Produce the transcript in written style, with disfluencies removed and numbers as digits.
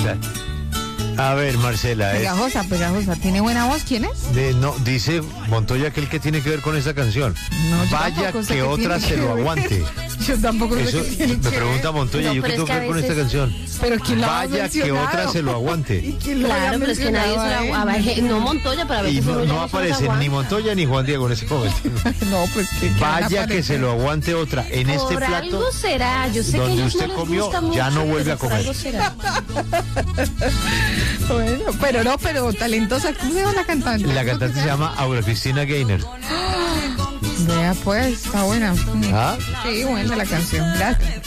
A ver, Marcela. Pegajosa. ¿Tiene buena voz? ¿Quién es? No, dice Montoya que el que tiene que ver con esta canción. No, Vaya que otra se lo aguante. Yo tampoco sé Eso qué tiene me que pregunta ver. Montoya, ¿yo qué tengo que ver con esta canción? Pero ¿quién la ha Vaya que otra se lo aguante. ¿Y quién lo Claro, ha pero es que nadie se mencionado la no Montoya, para ver Y si no aparecen ni Montoya ni Juan Diego en ese momento. No, pues que Vaya que se lo aguante otra. En este por plato algo será. Yo sé que donde ellos usted no les comió, gusta ya mucho, no vuelve a pero por comer. algo será. Bueno, pero talentosa. ¿Cómo se llama la cantante? La cantante se llama Aura Cristina Gaynor. Vea pues, está buena. ¿Ah? Sí, buena la canción. Gracias.